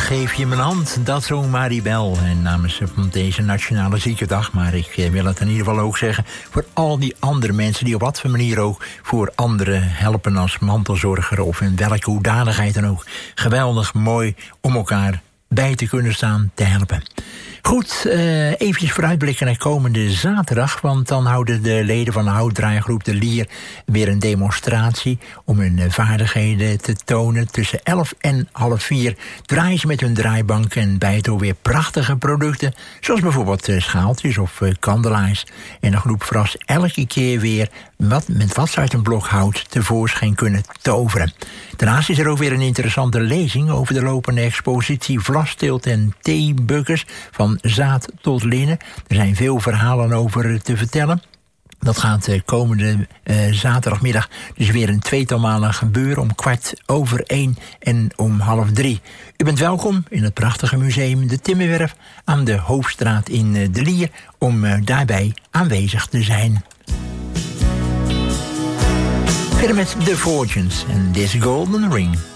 geef je mijn hand, dat zong Maribel. En namens van deze Nationale Ziekendag, maar ik wil het in ieder geval ook zeggen voor al die andere mensen die op wat voor manier ook voor anderen helpen als mantelzorger of in welke hoedanigheid dan ook. Geweldig mooi om elkaar bij te kunnen staan, te helpen. Goed, eventjes vooruitblikken naar komende zaterdag, want dan houden de leden van de houtdraaigroep De Lier weer een demonstratie om hun vaardigheden te tonen. Tussen 11 en half 4 draaien ze met hun draaibank en bijten weer prachtige producten, zoals bijvoorbeeld schaaltjes of kandelaars. En de groep verrast elke keer weer met wat ze uit een blok hout tevoorschijn kunnen toveren. Daarnaast is er ook weer een interessante lezing over de lopende expositie Vlasteelt en theebukkers van zaad tot linnen. Er zijn veel verhalen over te vertellen. Dat gaat komende zaterdagmiddag dus weer een tweetal malen gebeuren om 1:15 en om 2:30. U bent welkom in het prachtige museum De Timmerwerf aan de Hoofdstraat in De Lier om daarbij aanwezig te zijn. Verder met The Fortunes en This Golden Ring.